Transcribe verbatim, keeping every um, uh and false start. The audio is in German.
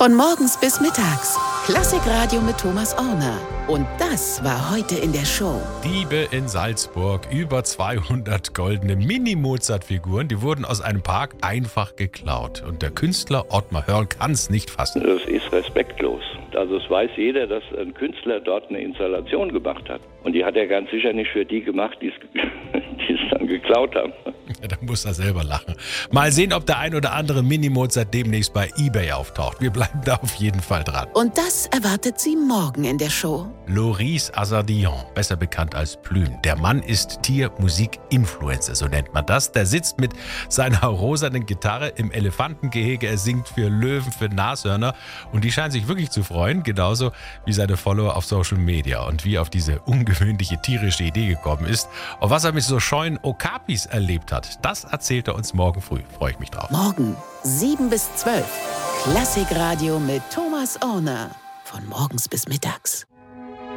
Von morgens bis mittags. Klassikradio mit Thomas Orner. Und das war heute in der Show. Diebe in Salzburg. Über zweihundert goldene Mini-Mozart-Figuren. Die wurden aus einem Park einfach geklaut. Und der Künstler Ottmar Hörl kann es nicht fassen. Das ist respektlos. Also es weiß jeder, dass ein Künstler dort eine Installation gemacht hat. Und die hat er ganz sicher nicht für die gemacht, die es dann geklaut haben. Ja, da muss er selber lachen. Mal sehen, ob der ein oder andere Mini-Mozart demnächst bei eBay auftaucht. Wir bleiben da auf jeden Fall dran. Und das erwartet Sie morgen in der Show. Loris Azardillon, besser bekannt als Plüm. Der Mann ist Tier-Musik-Influencer, so nennt man das. Der sitzt mit seiner rosanen Gitarre im Elefantengehege. Er singt für Löwen, für Nashörner. Und die scheinen sich wirklich zu freuen, genauso wie seine Follower auf Social Media. Und wie er auf diese ungewöhnliche tierische Idee gekommen ist und was er mit so scheuen Okapis erlebt hat, das erzählt er uns morgen früh. Freue ich mich drauf. Morgen sieben bis zwölf. Klassikradio mit Thomas Orner. Von morgens bis mittags.